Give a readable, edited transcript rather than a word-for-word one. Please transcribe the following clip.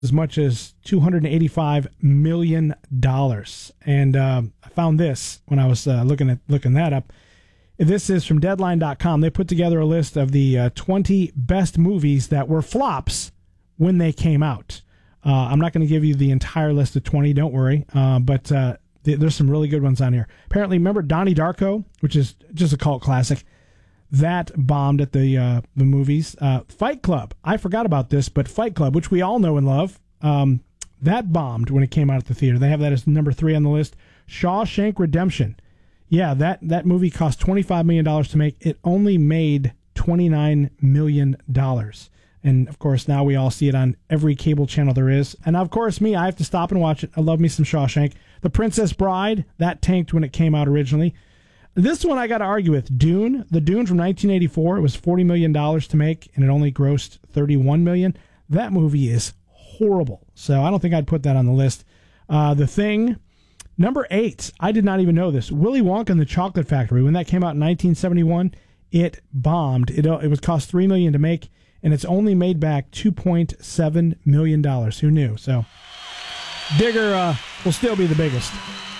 as much as $285 million. And I found this when I was looking that up. This is from Deadline.com. They put together a list of the 20 best movies that were flops when they came out. I'm not going to give you the entire list of 20, don't worry, but there's some really good ones on here. Apparently, remember Donnie Darko, which is just a cult classic? That bombed at the movies. Fight Club. I forgot about this, but Fight Club, which we all know and love, that bombed when it came out at the theater. They have that as number 3 on the list. Shawshank Redemption. Yeah, that movie cost $25 million to make. It only made $29 million. And, of course, now we all see it on every cable channel there is. And, of course, I have to stop and watch it. I love me some Shawshank. The Princess Bride, that tanked when it came out originally. This one I got to argue with. Dune. The Dune from 1984. It was $40 million to make, and it only grossed $31 million. That movie is horrible. So I don't think I'd put that on the list. The Thing. Number 8. I did not even know this. Willy Wonka and the Chocolate Factory. When that came out in 1971, it bombed. It was cost $3 million to make, and it's only made back $2.7 million. Who knew? So Digger will still be the biggest.